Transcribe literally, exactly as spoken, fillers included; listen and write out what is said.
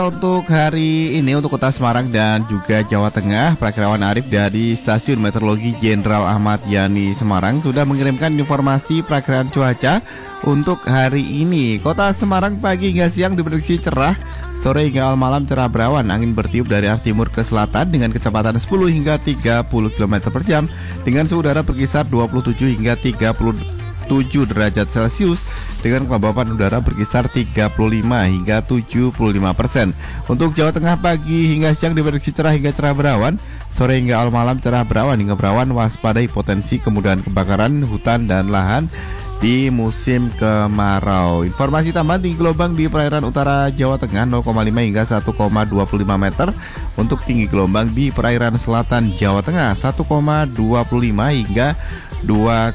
Untuk hari ini untuk Kota Semarang dan juga Jawa Tengah, Prakirawan Arif dari Stasiun Meteorologi Jenderal Ahmad Yani Semarang sudah mengirimkan informasi perakiraan cuaca untuk hari ini. Kota Semarang pagi hingga siang diprediksi cerah, sore hingga awal malam cerah berawan, angin bertiup dari arah timur ke selatan dengan kecepatan sepuluh hingga tiga puluh kilometer per jam dengan suhu udara berkisar dua puluh tujuh hingga tiga puluh tujuh derajat Celcius dengan kelembapan udara berkisar tiga puluh lima hingga tujuh puluh lima persen. Untuk Jawa Tengah pagi hingga siang diprediksi cerah hingga cerah berawan, sore hingga awal malam cerah berawan hingga berawan, waspadai potensi kemudahan kebakaran hutan dan lahan di musim kemarau. Informasi tambahan tinggi gelombang di perairan utara Jawa Tengah nol koma lima hingga satu koma dua puluh lima meter. Untuk tinggi gelombang di perairan selatan Jawa Tengah satu koma dua puluh lima hingga dua